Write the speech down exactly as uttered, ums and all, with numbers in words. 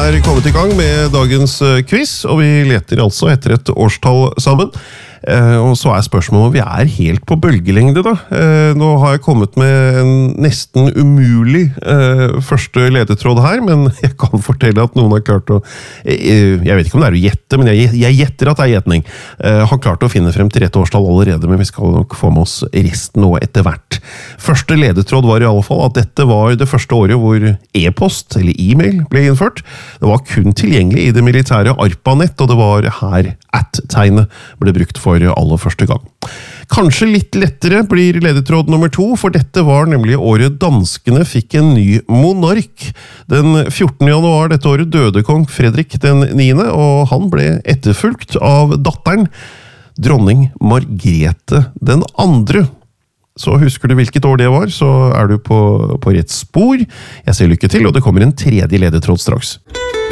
er kommet i gang med dagens quiz, og vi leter altså etter et årstall sammen. Eh, og så er spørsmålet om vi er helt på bølgelengde da. Eh, nå har jeg kommet med en nesten umulig eh, første ledetråd her, men jeg kan fortelle at noen har klart å, eh, jeg vet ikke om det er å gjette, men jeg, jeg gjetter at det er gjetning, eh, har klart å finne frem til rett årstall allerede, men vi skal nok få med oss resten nå etter hvert. Første ledetråd var i alle fall at dette var det første året hvor e-post, eller e-mail, ble innført. Det var kun tilgjengelig i det militære ARPANET, og det var her at-tegnet ble brukt for aller første gang. Kanskje litt lettere blir ledetråd nummer to, for dette var nemlig året danskene fikk en ny monark. Den fjortende januar dette året døde kong Fredrik den niende, og han ble etterfulgt av datteren, dronning Margrethe den andre. Så husker du hvilket år det var, så er du på, på rett spor. Jeg sier lykke til, og det kommer en tredje ledetråd straks.